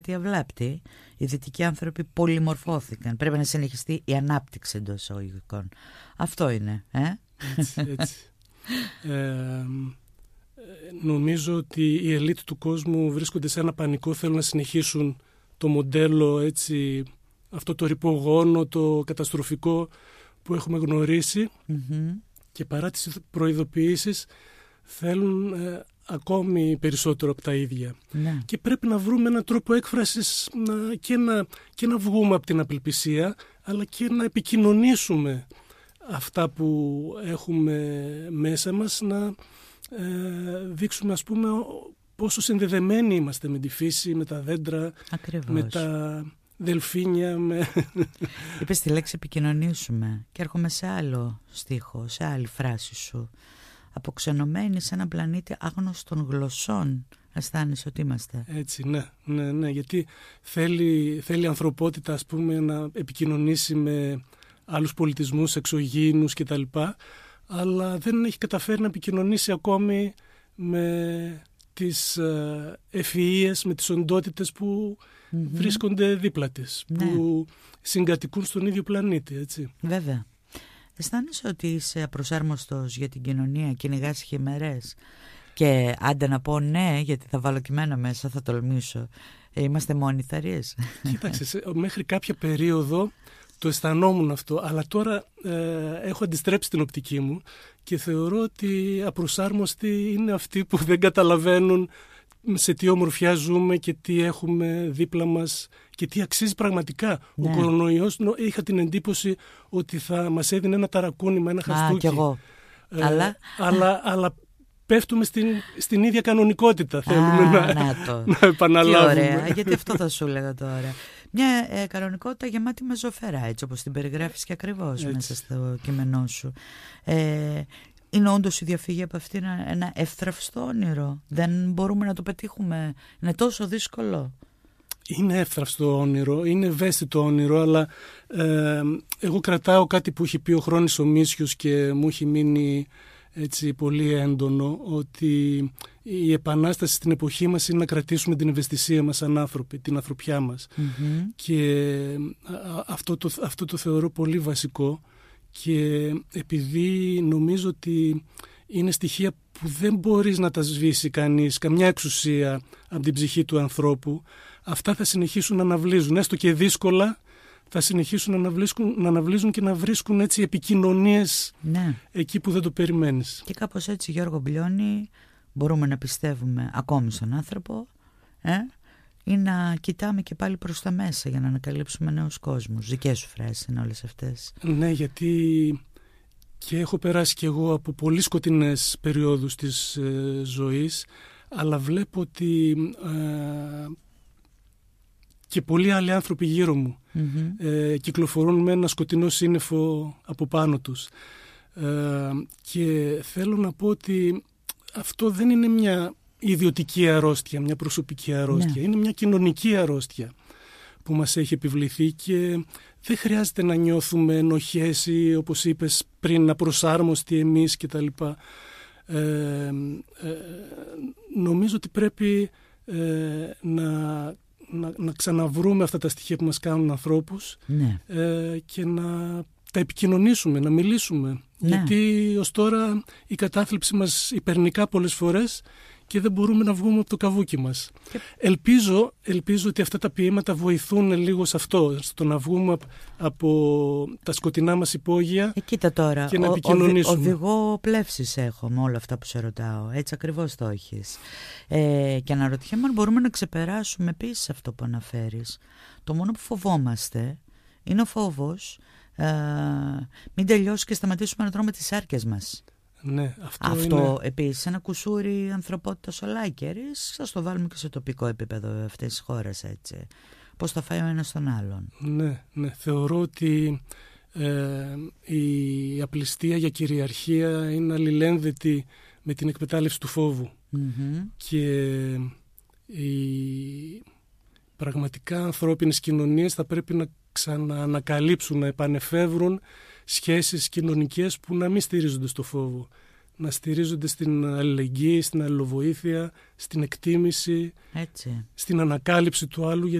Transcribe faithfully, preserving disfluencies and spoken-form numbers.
Τι αυλάπτει, οι δυτικοί άνθρωποι πολυμορφώθηκαν. Πρέπει να συνεχιστεί η ανάπτυξη εντός εισαγωγικών. Αυτό είναι, ε? Έτσι, έτσι. ε, νομίζω ότι οι ελίτ του κόσμου βρίσκονται σε ένα πανικό, θέλουν να συνεχίσουν το μοντέλο, έτσι, αυτό το ρυπογόνο, το καταστροφικό που έχουμε γνωρίσει, mm-hmm. και παρά τις προειδοποιήσεις θέλουν ε, ακόμη περισσότερο από τα ίδια. Ναι. Και πρέπει να βρούμε έναν τρόπο έκφρασης να, και, να, και να βγούμε από την απελπισία, αλλά και να επικοινωνήσουμε αυτά που έχουμε μέσα μας, να ε, δείξουμε, ας πούμε, πόσο συνδεδεμένοι είμαστε με τη φύση, με τα δέντρα, ακριβώς. με τα δελφίνια. Με... Είπες τη λέξη επικοινωνήσουμε και έρχομαι σε άλλο στίχο, σε άλλη φράση σου. Αποξενωμένοι σε έναν πλανήτη άγνωστων γλωσσών, αισθάνεσαι ότι είμαστε. Έτσι, ναι, ναι, ναι, γιατί θέλει, θέλει η ανθρωπότητα, ας πούμε, να επικοινωνήσει με άλλους πολιτισμούς, εξωγήινους κτλ. Αλλά δεν έχει καταφέρει να επικοινωνήσει ακόμη με τις ευφυΐες, με τις οντότητες που mm-hmm. βρίσκονται δίπλα της, ναι. που συγκατοικούν στον ίδιο πλανήτη, έτσι. Βέβαια. Αισθάνεσαι ότι είσαι απροσάρμοστος για την κοινωνία, κυνηγάς χειμερές? Και άντε να πω ναι, γιατί θα βάλω κειμένα μέσα, θα τολμήσω. Ε, είμαστε μόνοι θαρίες. Κοίταξε, μέχρι κάποια περίοδο το αισθανόμουν αυτό, αλλά τώρα ε, έχω αντιστρέψει την οπτική μου και θεωρώ ότι απροσάρμοστοι είναι αυτοί που δεν καταλαβαίνουν σε τι ομορφιά ζούμε και τι έχουμε δίπλα μας και τι αξίζει πραγματικά. Ναι. Ο κορονοϊός, είχα την εντύπωση ότι θα μας έδινε ένα ταρακούνημα, ένα χαστούκι. Α, κι εγώ. Ε, αλλά... αλλά, αλλά πέφτουμε στην, στην ίδια κανονικότητα. Θέλουμε να, να, το. να επαναλάβουμε. Τι ωραία, γιατί αυτό θα σου έλεγα τώρα. Μια ε, κανονικότητα γεμάτη με ζωφερά, έτσι όπως την περιγράφεις και ακριβώς έτσι. Μέσα στο κείμενό σου. Ε, είναι όντως η διαφύγη από αυτή ένα, ένα εύθραυστο όνειρο? Δεν μπορούμε να το πετύχουμε? Είναι τόσο δύσκολο? Είναι εύθραυστο όνειρο, είναι ευαίσθητο όνειρο, αλλά ε, εγώ κρατάω κάτι που έχει πει ο Χρόνης ο Μίσιος και μου έχει μείνει έτσι πολύ έντονο, ότι η επανάσταση στην εποχή μας είναι να κρατήσουμε την ευαισθησία μας σαν άνθρωποι, την ανθρωπιά μας. Mm-hmm. Και αυτό το, αυτό το θεωρώ πολύ βασικό, και επειδή νομίζω ότι είναι στοιχεία που δεν μπορείς να τα σβήσει κανείς, καμιά εξουσία από την ψυχή του ανθρώπου, αυτά θα συνεχίσουν να αναβλύζουν, έστω και δύσκολα, θα συνεχίσουν να αναβλύζουν, να αναβλύζουν και να βρίσκουν έτσι επικοινωνίες, ναι. εκεί που δεν το περιμένεις. Και κάπως έτσι, Γιώργο Μπλιώνη, μπορούμε να πιστεύουμε ακόμη στον άνθρωπο, ε? ή να κοιτάμε και πάλι προς τα μέσα για να ανακαλύψουμε νέους κόσμους. Δικές σου φράσεις είναι όλες αυτές. Ναι, γιατί και έχω περάσει κι εγώ από πολύ σκοτεινές περιόδους της ε, ζωής, αλλά βλέπω ότι ε, και πολλοί άλλοι άνθρωποι γύρω μου mm-hmm. ε, κυκλοφορούν με ένα σκοτεινό σύννεφο από πάνω τους. Ε, και θέλω να πω ότι αυτό δεν είναι μια ιδιωτική αρρώστια, μια προσωπική αρρώστια. Ναι. Είναι μια κοινωνική αρρώστια που μας έχει επιβληθεί και δεν χρειάζεται να νιώθουμε ενοχές ή, όπως είπες πριν, απροσάρμοστοι εμείς κτλ. Ε, ε, νομίζω ότι πρέπει ε, να, να, να ξαναβρούμε αυτά τα στοιχεία που μας κάνουν ανθρώπους, ναι. ε, και να τα επικοινωνήσουμε, να μιλήσουμε. Ναι. Γιατί ως τώρα η κατάθλιψη μας υπερνικά πολλές φορές και δεν μπορούμε να βγούμε από το καβούκι μας. Και... Ελπίζω, ελπίζω ότι αυτά τα ποίηματα βοηθούν λίγο σε αυτό, στο να βγούμε από τα σκοτεινά μας υπόγεια. Ε, κοίτα τώρα, και να ο, επικοινωνήσουμε. Οδηγώ πλεύσης έχω με όλα αυτά που σε ρωτάω. Έτσι ακριβώς το έχεις. Ε, και αναρωτιέμαι αν μπορούμε να ξεπεράσουμε επίσης αυτό που αναφέρεις. Το μόνο που φοβόμαστε είναι ο φόβος ε, μην τελειώσει και σταματήσουμε να τρώμε τις άρκες μας. Ναι, αυτό αυτό είναι... επίσης ένα κουσούρι ανθρωπότητας ολάκερης. Σας το βάλουμε και σε τοπικό επίπεδο αυτές τις χώρες, έτσι. Πώς θα φάει ο ένας τον άλλον. Ναι, ναι. Θεωρώ ότι ε, η απληστία για κυριαρχία είναι αλληλένδετη με την εκμετάλλευση του φόβου. Mm-hmm. Και οι πραγματικά ανθρώπινες κοινωνίες θα πρέπει να ξαναανακαλύψουν, να επανεφεύρουν σχέσεις κοινωνικές που να μην στηρίζονται στο φόβο. να στηρίζονται στην αλληλεγγύη, στην αλληλοβοήθεια, στην εκτίμηση, Έτσι. στην ανακάλυψη του άλλου.